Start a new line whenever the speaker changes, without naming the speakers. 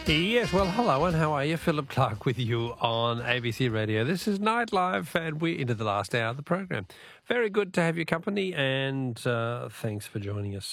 Yes, well, hello and how are you? Philip Clark with you on ABC Radio. This is Nightlife and we're into the last hour of the program. Very good to have your company and thanks for joining us.